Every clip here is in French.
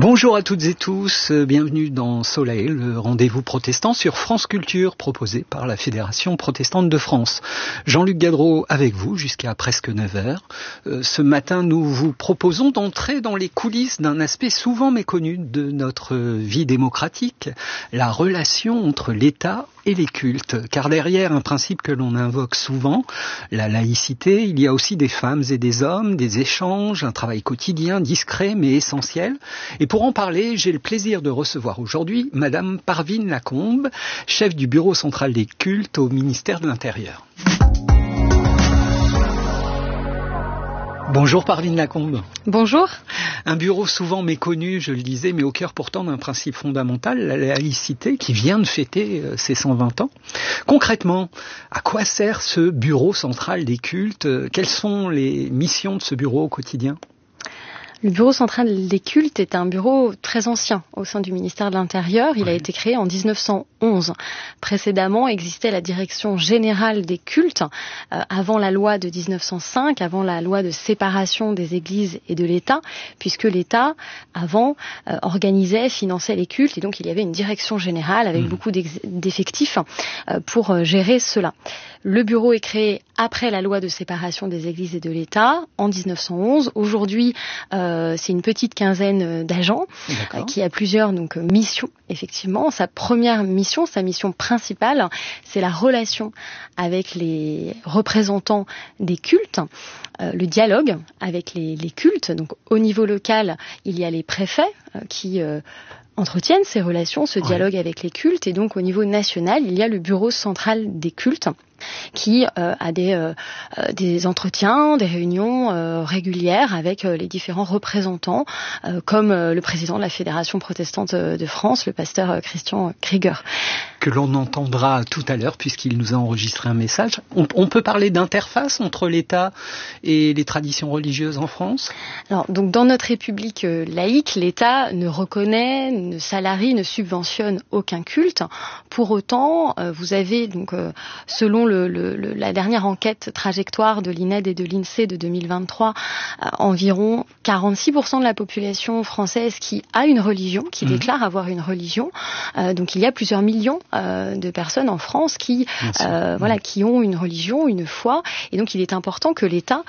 Bonjour à toutes et tous, bienvenue dans Soleil, le rendez-vous protestant sur France Culture proposé par la Fédération protestante de France. Jean-Luc Gadreau avec vous jusqu'à presque 9h. Ce matin, nous vous proposons d'entrer dans les coulisses d'un aspect souvent méconnu de notre vie démocratique, la relation entre l'État et les cultes. Car derrière un principe que l'on invoque souvent, la laïcité, il y a aussi des femmes et des hommes, des échanges, un travail quotidien, discret mais essentiel. Et pour en parler, j'ai le plaisir de recevoir aujourd'hui Madame Parvine Lacombe, chef du bureau central des cultes au ministère de l'Intérieur. Bonjour Parvine Lacombe. Bonjour. Un bureau souvent méconnu, je le disais, mais au cœur pourtant d'un principe fondamental, la laïcité, qui vient de fêter ses 120 ans. Concrètement, à quoi sert ce bureau central des cultes ? Quelles sont les missions de ce bureau au quotidien ? Le bureau central des cultes est un bureau très ancien au sein du ministère de l'Intérieur. Il a été créé en 1911. Précédemment existait la direction générale des cultes avant la loi de 1905, avant la loi de séparation des églises et de l'État, puisque l'État, avant, organisait, finançait les cultes et donc il y avait une direction générale avec beaucoup d'effectifs pour gérer cela. Le bureau est créé après la loi de séparation des églises et de l'État en 1911. Aujourd'hui, c'est une petite quinzaine d'agents qui a plusieurs missions. Effectivement, sa première mission, sa mission principale, c'est la relation avec les représentants des cultes, le dialogue avec les cultes. Donc, au niveau local, il y a les préfets qui entretiennent ces relations, ce dialogue avec les cultes. Et donc, au niveau national, il y a le bureau central des cultes qui a des entretiens, des réunions régulières avec les différents représentants, comme le président de la Fédération protestante de France, le pasteur Christian Krieger. Que l'on entendra tout à l'heure, puisqu'il nous a enregistré un message. On peut parler d'interface entre l'État et les traditions religieuses en France ? Alors, donc, dans notre République laïque, l'État ne reconnaît, ne salarie, ne subventionne aucun culte. Pour autant, vous avez, donc, selon la dernière enquête trajectoire de l'INED et de l'INSEE de 2023, environ 46% de la population française qui a une religion, qui déclare avoir une religion. Donc il y a plusieurs millions de personnes en France qui ont une religion, une foi. Et donc il est important que l'État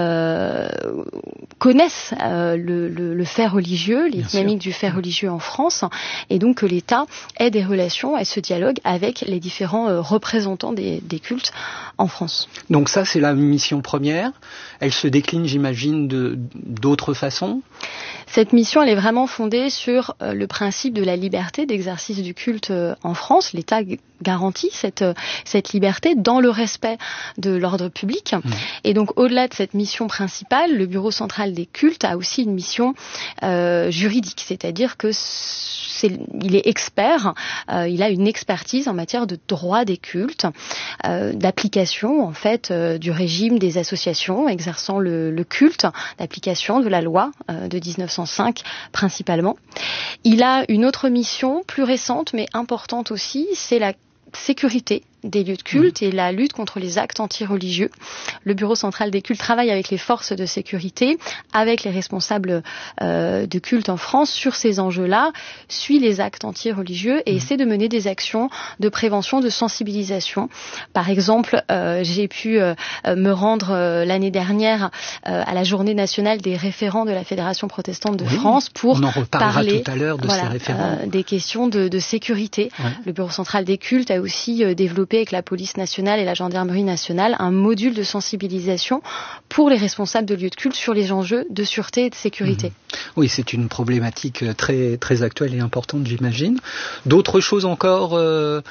connaisse le fait religieux, les dynamiques du fait religieux en France, et donc que l'État ait des relations et ce dialogue avec les différents représentants des cultes en France. Donc ça, c'est la mission première. Elle se décline, j'imagine, d'autres façons. Cette mission, elle est vraiment fondée sur le principe de la liberté d'exercice du culte en France. L'État garantit cette liberté dans le respect de l'ordre public. Et donc, au-delà de cette mission principale, le Bureau central des cultes a aussi une mission juridique, c'est-à-dire que il est expert, il a une expertise en matière de droit des cultes, d'application en fait du régime des associations exerçant le culte, d'application de la loi de 1905 principalement. Il a une autre mission plus récente mais importante aussi, c'est la sécurité des lieux de culte et la lutte contre les actes anti-religieux. Le Bureau central des cultes travaille avec les forces de sécurité, avec les responsables de culte en France sur ces enjeux-là, suit les actes anti-religieux et essaie de mener des actions de prévention, de sensibilisation. Par exemple, j'ai pu me rendre l'année dernière à la journée nationale des référents de la Fédération protestante de France pour parler tout à l'heure de ces référents. Des questions de sécurité. Le Bureau central des cultes a aussi développé avec la police nationale et la gendarmerie nationale un module de sensibilisation pour les responsables de lieux de culte sur les enjeux de sûreté et de sécurité. Oui, c'est une problématique très, très actuelle et importante, j'imagine. D'autres choses encore